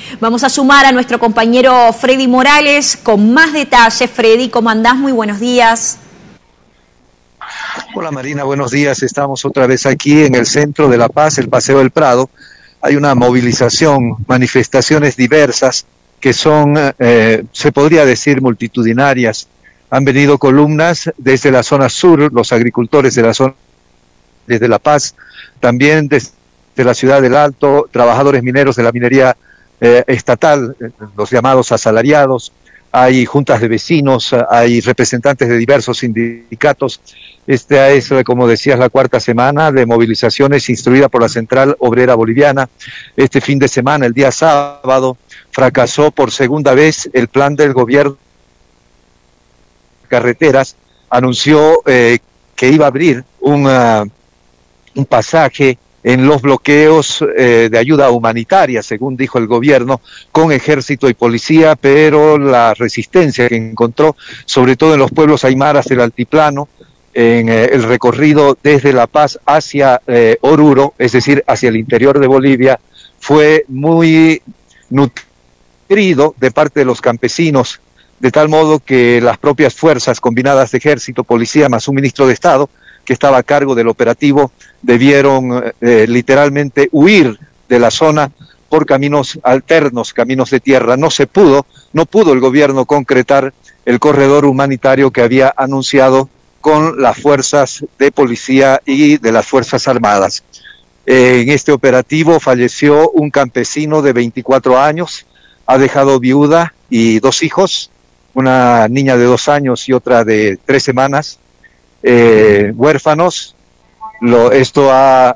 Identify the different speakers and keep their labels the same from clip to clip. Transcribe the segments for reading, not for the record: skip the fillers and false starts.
Speaker 1: Vamos a sumar a nuestro compañero Freddy Morales con más detalles. Freddy, ¿cómo andás? Muy buenos días.
Speaker 2: Hola Marina, buenos días. Estamos otra vez aquí en el centro de La Paz, el Paseo del Prado. Hay una movilización, manifestaciones diversas que son, se podría decir, multitudinarias. Han venido columnas desde la zona sur, los agricultores de la zona, desde La Paz, también desde la ciudad del Alto, trabajadores mineros de la minería estatal, los llamados asalariados. Hay juntas de vecinos, hay representantes de diversos sindicatos. Esta es, como decías, la cuarta semana de movilizaciones instruida por la Central Obrera Boliviana. Este fin de semana, el día sábado, fracasó por segunda vez el plan del gobierno de carreteras. Anunció que iba a abrir un pasaje en los bloqueos de ayuda humanitaria, según dijo el gobierno, con ejército y policía, pero la resistencia que encontró, sobre todo en los pueblos aymaras del altiplano, en el recorrido desde La Paz hacia Oruro, es decir, hacia el interior de Bolivia, fue muy nutrido de parte de los campesinos, de tal modo que las propias fuerzas combinadas de ejército, policía, más un ministro de Estado, que estaba a cargo del operativo, debieron literalmente huir de la zona por caminos alternos, caminos de tierra. No pudo el gobierno concretar el corredor humanitario que había anunciado con las fuerzas de policía y de las Fuerzas Armadas. En este operativo falleció un campesino de 24 años, ha dejado viuda y 2 hijos, una niña de 2 años y otra de 3 semanas, huérfanos. Esto ha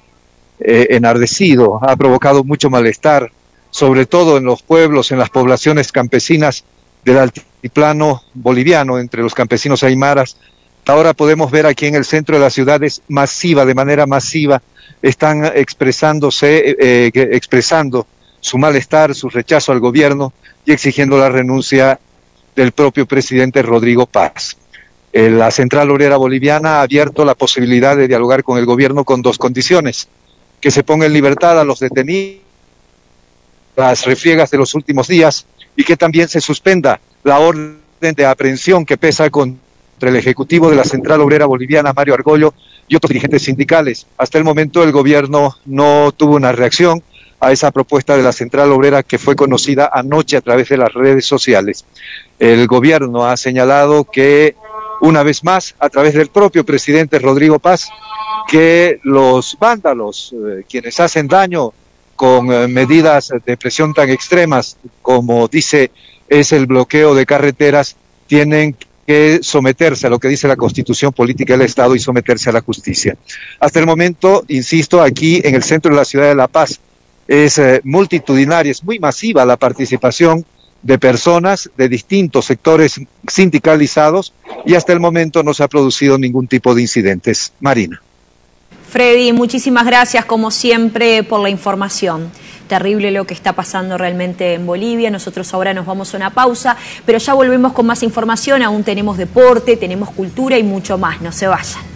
Speaker 2: enardecido, ha provocado mucho malestar, sobre todo en los pueblos, en las poblaciones campesinas del altiplano boliviano, entre los campesinos aymaras. Ahora podemos ver aquí en el centro de la ciudad es masiva, de manera masiva, están expresando su malestar, su rechazo al gobierno y exigiendo la renuncia del propio presidente Rodrigo Paz. La Central Obrera Boliviana ha abierto la posibilidad de dialogar con el gobierno con 2 condiciones: que se ponga en libertad a los detenidos, las refriegas de los últimos días, y que también se suspenda la orden de aprehensión que pesa contra el ejecutivo de la Central Obrera Boliviana, Mario Argollo, y otros dirigentes sindicales. Hasta el momento el gobierno no tuvo una reacción a esa propuesta de la Central Obrera, que fue conocida anoche a través de las redes sociales. El gobierno ha señalado que, una vez más, a través del propio presidente Rodrigo Paz, que los vándalos, quienes hacen daño con medidas de presión tan extremas como dice es el bloqueo de carreteras, tienen que someterse a lo que dice la Constitución Política del Estado y someterse a la justicia. Hasta el momento, insisto, aquí en el centro de la ciudad de La Paz es multitudinaria, es muy masiva la participación de personas de distintos sectores sindicalizados y hasta el momento no se ha producido ningún tipo de incidentes. Marina.
Speaker 1: Freddy, muchísimas gracias como siempre por la información. Terrible lo que está pasando realmente en Bolivia. Nosotros ahora nos vamos a una pausa, pero ya volvemos con más información. Aún tenemos deporte, tenemos cultura y mucho más. No se vayan.